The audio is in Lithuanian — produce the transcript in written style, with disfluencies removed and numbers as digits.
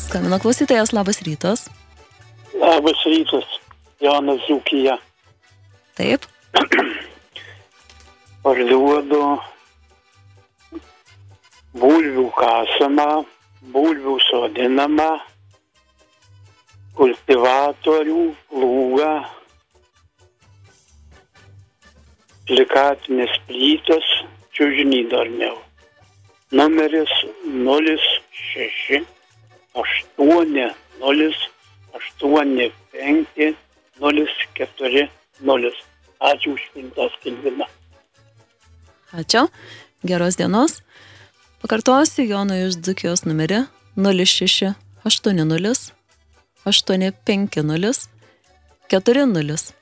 Skambino klausytojas, labas rytas. Labas rytas, Jonas Dzūkija. Taip. Parduodu bulvių kasamą, bulvių sodinamą, kultivatorių, plūgą, plikatinės plytas, čiužinį darniau. Numeris 06 8 0 8 5 0 4 0. Ačiū už šventą skelbimą. Ačiū. Geros dienos. Pakartosiu Jono iš Dzūkijos numerį 06 80 850 40.